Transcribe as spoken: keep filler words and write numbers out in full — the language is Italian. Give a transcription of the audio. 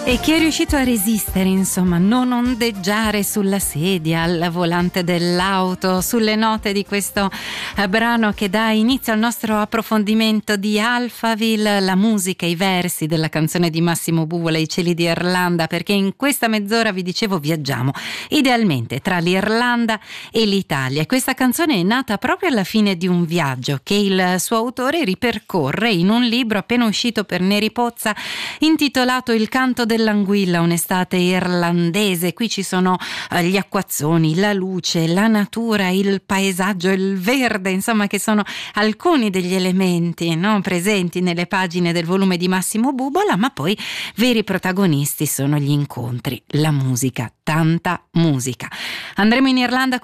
E chi è riuscito a resistere, insomma, non ondeggiare sulla sedia, al volante dell'auto, sulle note di questo eh, brano che dà inizio al nostro approfondimento di Alphaville, la musica, i versi della canzone di Massimo Buvola, I cieli di Irlanda, perché in questa mezz'ora, vi dicevo, viaggiamo idealmente tra l'Irlanda e l'Italia. E questa canzone è nata proprio alla fine di un viaggio che il suo autore ripercorre in un libro appena uscito per Neri Pozza intitolato Il canto dell'anguilla, un'estate irlandese. Qui ci sono eh, gli acquazzoni, la luce, la natura, il paesaggio, il verde, insomma, che sono alcuni degli elementi, no, presenti nelle pagine del volume di Massimo Buvola, ma poi veri protagonisti sono gli incontri, la musica, tanta musica. Andremo in Irlanda